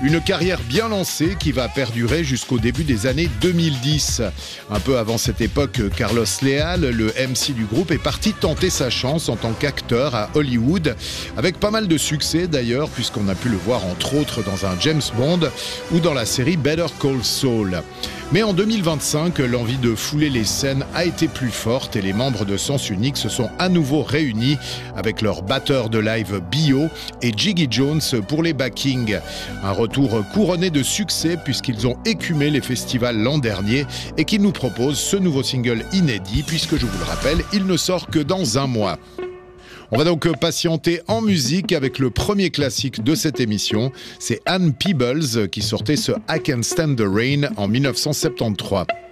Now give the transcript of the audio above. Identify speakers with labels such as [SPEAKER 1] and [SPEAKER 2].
[SPEAKER 1] Une carrière bien lancée qui va perdurer jusqu'au début des années 2010. Un peu avant cette époque, Carlos Leal, le MC du groupe, est parti tenter sa chance en tant qu'acteur à Hollywood, avec pas mal de succès d'ailleurs, puisqu'on a pu le voir entre autres dans un James Bond ou dans la série Better Call Saul. Mais en 2025, l'envie de fouler les scènes a été plus forte et les membres de Sens Unique se sont à nouveau réunis avec leur batteur de live Bio et Jiggy Jones pour les backings. Un retour couronné de succès puisqu'ils ont écumé les festivals l'an dernier et qu'ils nous proposent ce nouveau single inédit puisque, je vous le rappelle, il ne sort que dans un mois. On va donc patienter en musique avec le premier classique de cette émission. C'est Ann Peebles qui sortait ce I Can Stand the Rain en 1973.